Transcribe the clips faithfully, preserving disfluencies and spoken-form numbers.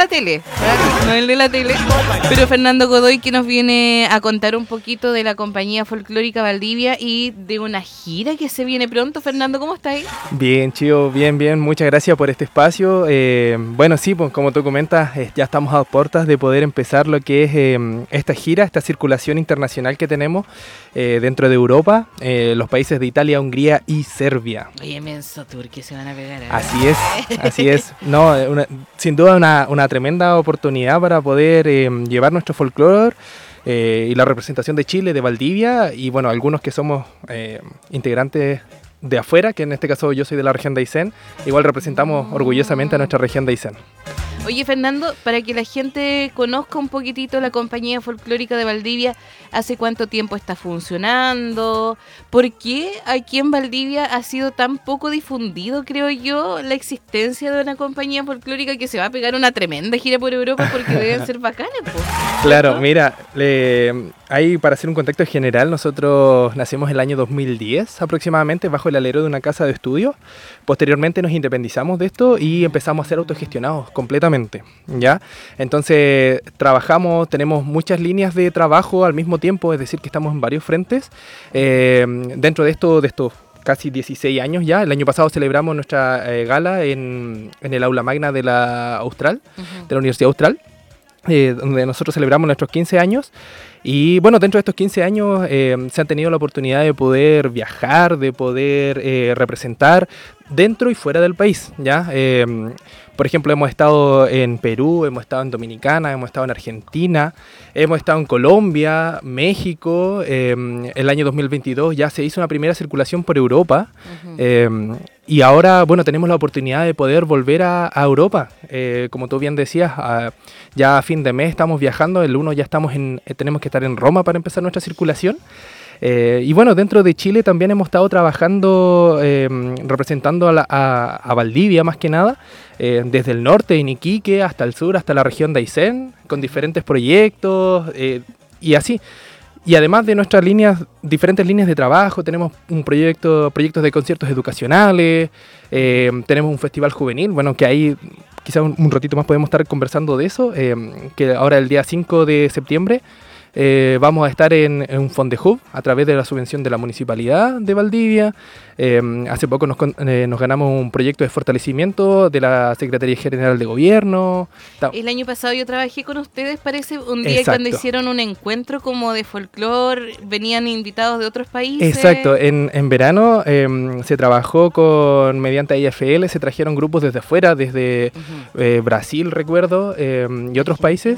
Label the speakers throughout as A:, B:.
A: la tele, ¿verdad? No el de la tele. Pero Fernando Godoy, que nos viene a contar un poquito de la compañía folclórica Valdivia y de una gira que se viene pronto. Fernando, ¿cómo estáis?
B: Bien, Chío, bien, bien. Muchas gracias por este espacio. Eh, bueno, sí, pues como tú comentas, eh, ya estamos a puertas de poder empezar lo que es eh, esta gira, esta circulación internacional que tenemos eh, dentro de Europa, eh, los países de Italia, Hungría y Serbia.
A: Oye, menso tour que se van a pegar. ¿eh?
B: Así es, así es. No, una, sin duda una, una tremenda oportunidad para poder eh, llevar nuestro folclore eh, y la representación de Chile, de Valdivia, y bueno, algunos que somos eh, integrantes de afuera, que en este caso yo soy de la región de Aysén, igual representamos orgullosamente a nuestra región de Aysén.
A: Oye, Fernando, para que la gente conozca un poquitito la compañía folclórica de Valdivia, ¿hace cuánto tiempo está funcionando? ¿Por qué aquí en Valdivia ha sido tan poco difundido, creo yo, la existencia de una compañía folclórica que se va a pegar una tremenda gira por Europa porque deben ser bacanes, pues?
B: Claro, mira, le, ahí para hacer un contexto general, nosotros nacimos el año dos mil diez aproximadamente bajo el alero de una casa de estudio. Posteriormente nos independizamos de esto y empezamos a ser autogestionados completamente, ¿ya? Entonces trabajamos, tenemos muchas líneas de trabajo al mismo tiempo, es decir, que estamos en varios frentes. Eh, dentro de esto, de estos casi dieciséis años ya, el año pasado celebramos nuestra eh, gala en, en el aula magna de la Austral, uh-huh. de la Universidad Austral, eh, donde nosotros celebramos nuestros quince años. Y bueno, dentro de estos quince años eh, se han tenido la oportunidad de poder viajar, de poder eh, representar dentro y fuera del país, ¿ya? Eh, por ejemplo, hemos estado en Perú, hemos estado en Dominicana, hemos estado en Argentina, hemos estado en Colombia, México. Eh, el año dos mil veintidós ya se hizo una primera circulación por Europa. Uh-huh. eh, y ahora, bueno, tenemos la oportunidad de poder volver a, a Europa. Eh, como tú bien decías, a, ya a fin de mes estamos viajando, el uno ya estamos en, eh, tenemos que estar en Roma para empezar nuestra circulación. Eh, y bueno, dentro de Chile también hemos estado trabajando, eh, representando a, la, a, a Valdivia más que nada, eh, desde el norte, en Iquique, hasta el sur, hasta la región de Aysén, con diferentes proyectos eh, y así. Y además de nuestras líneas, diferentes líneas de trabajo, tenemos un proyecto, proyectos de conciertos educacionales, eh, tenemos un festival juvenil, bueno, que ahí quizás un, un ratito más podemos estar conversando de eso, eh, que ahora el día cinco de septiembre Eh, vamos a estar en, en un Fondehub a través de la subvención de la Municipalidad de Valdivia. Eh, hace poco nos, eh, nos ganamos un proyecto de fortalecimiento de la Secretaría General de Gobierno.
A: El año pasado yo trabajé con ustedes, parece, un día
B: Exacto.
A: Cuando hicieron un encuentro como de folclore, venían invitados de otros países.
B: Exacto, en, en verano eh, se trabajó con, mediante I F L, se trajeron grupos desde afuera, desde uh-huh. eh, Brasil, recuerdo, eh, y otros países.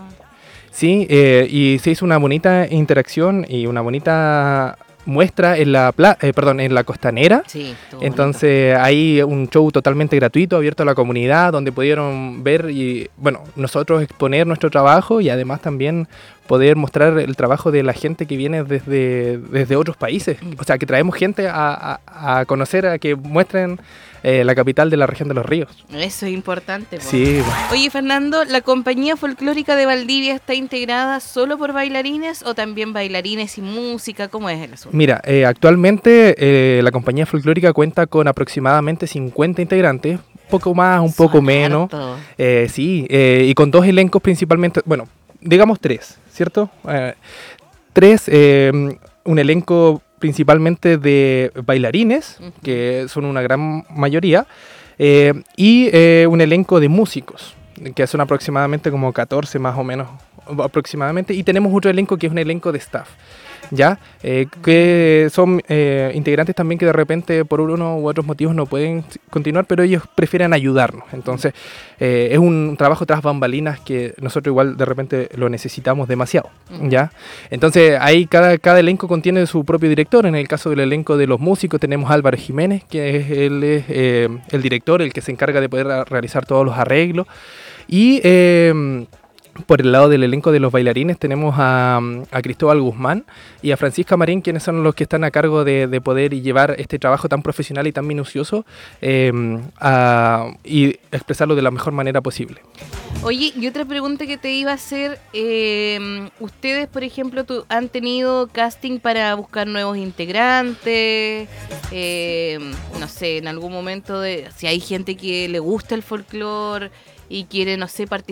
B: Sí, eh, y se hizo una bonita interacción y una bonita muestra en la pla- eh, perdón, en la costanera.
A: Sí,
B: entonces hay un show totalmente gratuito, abierto a la comunidad, donde pudieron ver y, bueno, nosotros exponer nuestro trabajo y además también poder mostrar el trabajo de la gente que viene desde, desde otros países. O sea, que traemos gente a, a, a conocer, a que muestren eh, la capital de la región de los ríos.
A: Eso es importante. Po.
B: Sí.
A: Oye, Fernando, ¿la compañía folclórica de Valdivia está integrada solo por bailarines o también bailarines y música? ¿Cómo es el asunto?
B: Mira, eh, actualmente eh, la compañía folclórica cuenta con aproximadamente cincuenta integrantes, un poco más, un poco
A: Son
B: menos.
A: Eh,
B: eh, sí, eh, y con dos elencos principalmente, bueno, digamos tres, ¿cierto? Eh, tres, eh, un elenco principalmente de bailarines, uh-huh. que son una gran mayoría, eh, y eh, un elenco de músicos, que son aproximadamente como catorce más o menos, aproximadamente, y tenemos otro elenco que es un elenco de staff. ¿Ya? Eh, que son eh, integrantes también que de repente por uno u otros motivos no pueden continuar, pero ellos prefieren ayudarnos. Entonces eh, es un trabajo tras bambalinas que nosotros igual de repente lo necesitamos demasiado, ¿ya? Entonces ahí cada, cada elenco contiene su propio director. En el caso del elenco de los músicos tenemos a Álvaro Jiménez, que es, él es eh, el director, el que se encarga de poder realizar todos los arreglos. Y eh, por el lado del elenco de los bailarines tenemos a, a Cristóbal Guzmán y a Francisca Marín, quienes son los que están a cargo de, de poder llevar este trabajo tan profesional y tan minucioso eh, a, y expresarlo de la mejor manera posible.
A: Oye, y otra pregunta que te iba a hacer, eh, ustedes, por ejemplo, tu, han tenido casting para buscar nuevos integrantes, eh, no sé, en algún momento, de si hay gente que le gusta el folclore y quiere, no sé, participar